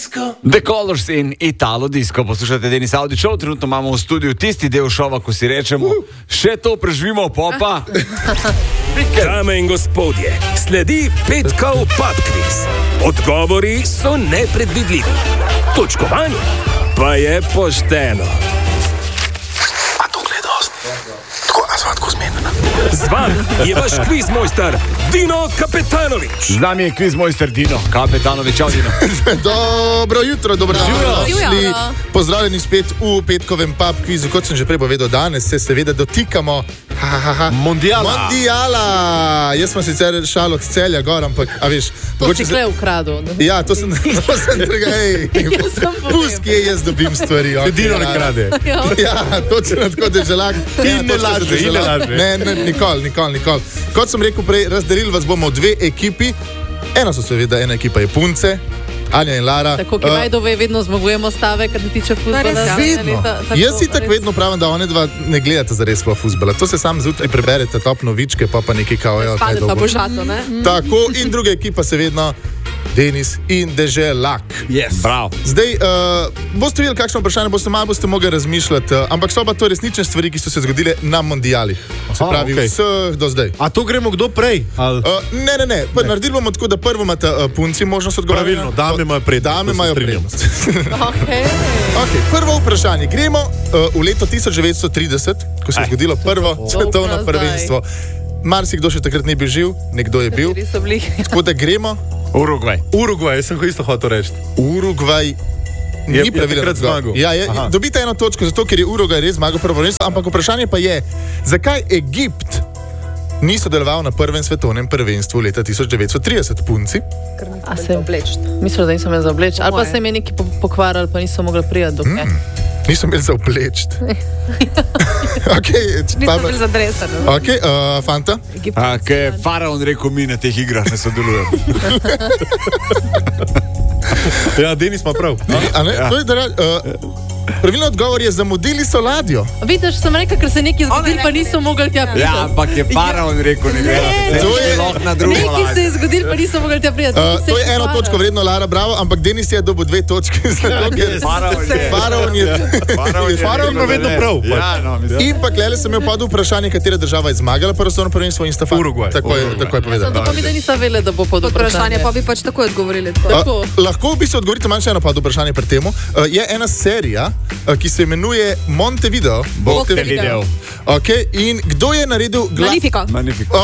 The Colors in Italo Disco. Poslušate Denis Audi Show, trenutno imamo v studiu tisti del šova, ko si rečemo, še to preživimo, popa. Dame in gospodje, sledi petkov pub quiz. Odgovori so nepredvidljivi. Točkovanje pa je pošteno. A to gledaš? Tako, a svatko zmenjena. Z vami je vaš kviz mojster Dino Kapetanović. Z nami je kviz mojster Dino Kapetanović. Čau, Dino. Dobro jutro, dobro dan. Pozdravljeni spet v petkovem pub kvizu. Kot sem že prej povedal, danes se seveda dotikamo Mondiala. Jaz sem sicer šal od Celja gor, ampak, a veš... To si kle ukradil. Ja, to sem tega, puski, jaz dobim stvari. Dino ne krade. Ja, točno tako, da je želak. In ne laže. Ne, nikoli. Kot sem rekel prej, razdelili vas bomo v dve ekipi. Ena ekipa je punce, Anja in Lara. Tako, ki Majdove vedno zmagujemo stave, kar ti tiče fuzbala. Vedno. Jaz si tako vedno pravim, da one dva ne gledate zares v fuzbala. To se sam zjutraj preberete, top novičke, pa nekaj kao. Spade pa božato, ne? Tako, in druga ekipa se vedno Denis in Deželak. Yes. Bravo. Zdaj, boste videli, kakšno vprašanje boste mogli razmišljati, ampak so pa to resnične stvari, ki so se zgodile na mondialih. Se pravi, vseh do zdaj. A to gremo kdo prej? Ne. Naredili bomo tako, da prvo imate punci možnost odgovoriti. Pravilno, dame imajo prednost. Okay, prvo vprašanje. Gremo v leto 1930, ko se je zgodilo prvo svetovno prvenstvo. Marsikdo še takrat ni bil živ, nekdo je bil. Tako da gremo. Urugvaj, jaz sem isto hotel reči. Urugvaj ni pravilen zmagal. Ja, dobite eno točko, zato ker je Urugvaj res zmagal prvo prvenstvo, ampak vprašanje pa je, zakaj Egipt ni sodeloval na prvem svetovnem prvenstvu leta 1930, punci? A se je obleč. Mislim, da nisem imel za obleč. Ali pa se mi neki pokvarali, pa nisem mogla prijeti do kaj. Nisem imel za obleč. Nisem imel za dresa. Ok, fanta? Kaj je faraon rekel, mi na teh igrah ne sodelujemo. Ja, Denis ima prav. Pravilno odgovor je, zamudili so ladjo. Vidiš, sem rekel, ker se nekaj zgodil, pa niso mogli tja priti. Ja, ampak je faraon rekel, ne gre. To je na drugo ladjo. Nekaj se je zgodil, pa niso mogli tja priti. To je eno točko vredno, Lara, bravo, ampak Denis je dobil 2 točke. Faraon ima vedno prav. In pa klele sem imel pod vprašanje, katera država je zmagala prvo svetovno prvenstvo in Stefan. Urugvaj. Tako je povedal. To pa mi, da nisem vedela, da bo pod vprašanje. Pa bi pač takoj odgovorili. Lahko bi se odgovorite manj še eno pod vprašanje pred temu. Je ena serija, ki se imenuje Montevideo. Ok, in kdo je naredil Magnifico.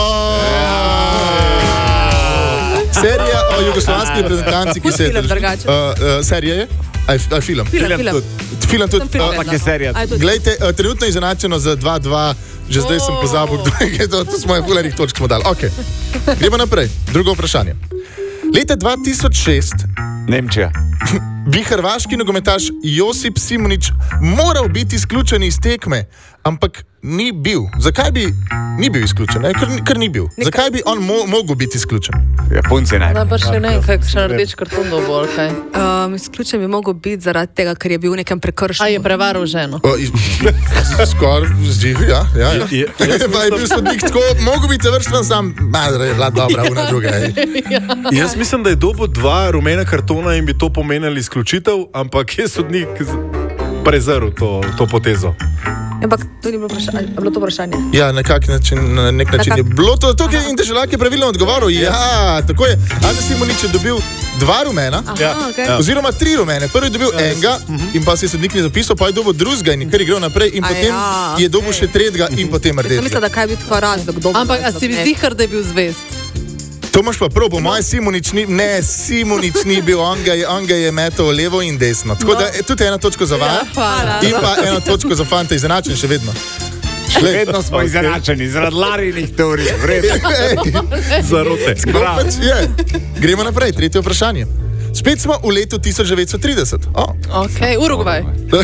Serija o jugoslovanski reprezentanci, ki se je... Serija je? Film. Film tudi. Ampak je serija. Glejte, trenutno je izenačeno za 2-2, že zdaj sem pozabil, kdo je to, tu smo je fulerih točk smo dali. Ok, gremo naprej. Drugo vprašanje. Leta 2006 Nemčija. Bi hrvaški nogometaš Josip Simonić moral biti izključen iz tekme, ampak ni bil. Zakaj bi ni bil izključen? Ker ni bil. Zakaj bi on mogel biti izključen? Japonci naj. Pa še ne, kakšen rdeč karton dovolj, kaj? Izključen bi mogel biti zaradi tega, ker je bil v nekem prekršku. A je prevaral ženo? Skoraj zdivi, ja. Pa je bil sodnik tako, mogel biti završten sam, madre je bila dobra, una druga. Jaz mislim, da je dobil 2 rumena kartona in bi to pomenili izključitev, ampak je sodnik prezrl to potezo. Ampak to ni bilo to vprašanje. Ja, na nek način je bilo to, in Deželak je pravilno odgovoril. Ja, tako je. Ante Simonić je dobil 2 rumena, oziroma 3 rumene. Prvi je dobil enega in pa se je sodnik ni zapisal, pa je dobil drugega in kar je grel naprej in potem je dobil še tretjega in potem rdečega. Sem mislila, da kaj bi tako razlog. Ampak a si zihar, da je bil zvest? To imaš pa prav, po mojem Simonić ni bil, on ga je metal levo in desno. Tako da tudi ena točka za vas in pa ena točka za fanta, izenačen še vedno. Še vedno smo izenačeni, zaradi Larinih teorij, vredno. Zarote. Gremo naprej, tretje vprašanje. Spet smo v letu 1930. Ok, Urugvaj.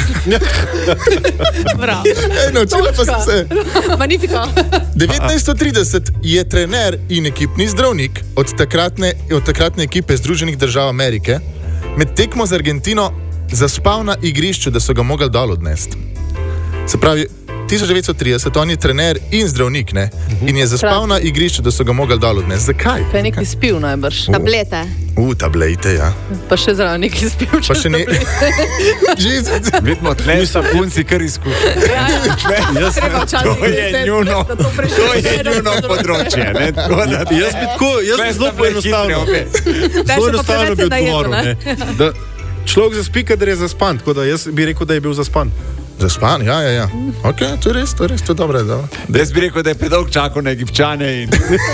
Bravo. Naučila pa sem se. Magnifico. 1930 je trener in ekipni zdravnik od takratne ekipe Združenih držav Amerike med tekmo z Argentino zaspal na igrišču, da so ga mogli dol odnesti. Se pravi, 1930, on je trener in zdravnik, ne? In je zaspal na igrišču, da so ga mogli dol odnesti. Zakaj? Kaj nekaj spil najbrž. Tablete. Tablete, ja. Pa še zraven nekaj spil. Pa še ne. Vidimo, tle so punci kar izkušeni. To je njuno področje. Ne? Jaz bi zelo poenostavno bi odgovoril, ne, da človek zaspi, kadar je zaspan, tako da jaz bi rekel, da je bil zaspan. Zaspan, ja. Ok, to je res, to je dobro. Jaz bi rekel, da je predolg čakal na Egipčane in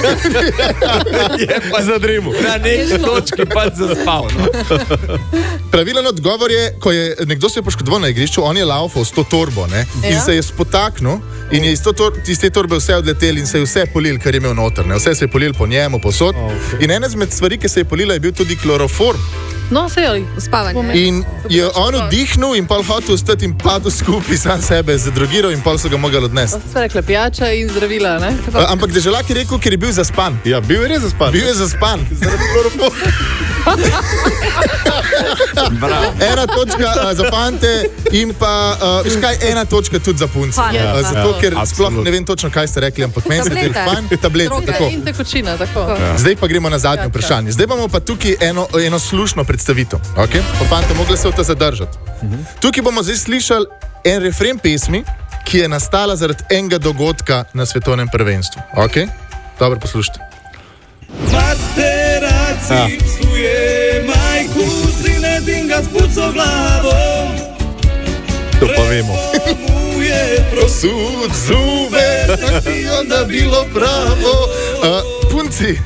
je pa zadrimu. Na neki točki pa zaspal. No. Pravilen odgovor je, ko je nekdo se je poškodoval na igrišču, on je laufal s to torbo, ne, in se je spotaknil in je iz te torbe vse odletel in se je vse polil, kar je imel noter, ne. Vse se je polil po njemu, posod. In ena izmed stvari, ki se je polila, je bil tudi kloroform. No, se je spavanje. In je on vdihnil in pol hotel vstati in padel skupaj sam sebe, zadrogiral in pol so ga mogli odnesti. Sve rekla, pijača in zdravila, ne? Ampak deželak je rekel, ker je bil zaspan. Ja, bil je res zaspan. Bil je zaspan. Zaradi kloroforma. Ena točka za fante in pa, veš kaj, ena točka tudi za punce. Zato, ker sploh ne vem točno, kaj ste rekli, ampak meni se zdel fajn. Tablete, tako. In tekočina, tako. Zdaj pa gremo na zadnje vprašanje. Zdaj bomo pa tukaj eno slušno predstavitev. Okay? Pa fante, mogli se v to zadržati. Tukaj bomo zdaj slišali en refren pesmi, ki je nastala zaradi enega dogodka na svetovnem prvenstvu. Okay? Dobro, poslušajte. Materaci psuje majku, sine dinga s puco glavo. To pa vemo. Prosud zube, ti onda bilo pravo. Punci,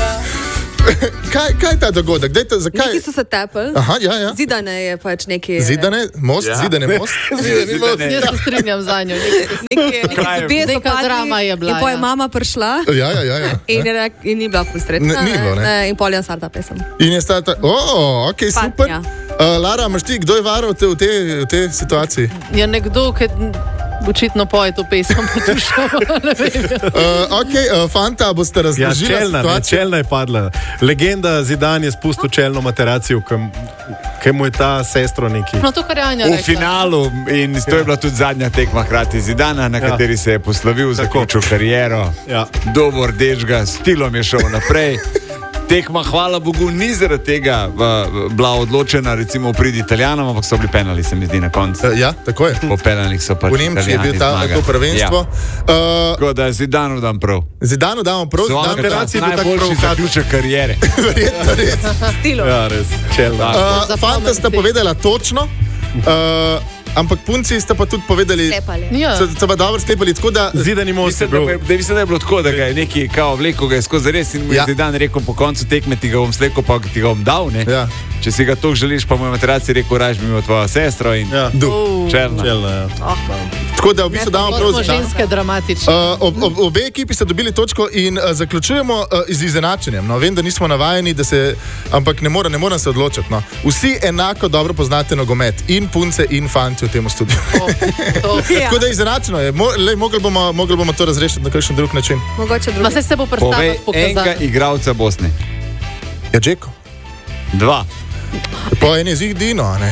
kaj je ta dogodek? Zakaj? Neki so se tepali. Aha, ja. Zidane je pač neki... Zidane most. Jaz se strinjam za njo. Neka drama je bila. In po je mama prišla. Ja. In ni bila frustretna. Ni bilo, ne. In pol je starta pesem. In je starta, ok, super. Lara, imaš ti, kdo je varal v tej situaciji? Je nekdo, ki očitno poje to pesem, pa tu šel. Ok, fanta, boste razložili situacijo. Čelna je padla. Legenda Zidane je spustil čelno materacijo, ki mu je ta sestro neki. No, to, kar je Anja rekla. V finalu, in to je bila tudi zadnja tekma hkrati Zidana, na kateri se je poslovil, zaključil kariero. Dober dečga, stilom je šel naprej. Tekma, hvala Bogu, ni zaradi tega bila odločena, recimo, pridi Italijanom, ampak so bili penali, se mi zdi, na koncu. Ja, tako je. Po penalih so pač Italijani zmagali. V Nemčiji je bil to prvenstvo. Tako da Zidanu dam prav. Zidanu damo prav. Najboljši zaključek karijere. Verjetno res. Stilo. Ja, res. Čelna. Fanta sta povedala točno. Ampak punci sta pa tudi povedali, sta pa dobro sklepali, tako da... Zidani most je bil. Mislim, da je bilo tako, da ga je neki kao vleko, ga je skozi res in mu je Zidan rekel po koncu tekme, ti ga bom sleko, pa ti ga bom dal, ne? Ja. Če si ga toliko želiš, pa mu je materaci rekel, raž bi imel tvoja sestro in čelna. Tako da v bistvu damo prav Zidanu. Ženske dramatične. Obe ekipi sta dobili točko in zaključujemo z izenačenjem. No, vem, da nismo navajeni, ampak ne moram se odločiti. No. Vsi enako dobro poznate nogomet. In punce, in fanti v tem studiu. Tako da izenačeno je. Mogli bomo to razrešiti na kakšen drug način. Mogoče drugi. Ma se bo predstavljal pokazati. Enega igralca Bosne. Ja, Džeko. 2. Po en je zih Dino, ne?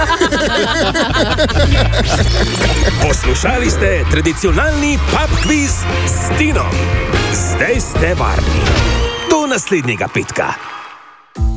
Poslušali ste tradicionalni pub quiz s Tinom. Zdaj ste varni. Do naslednjega petka.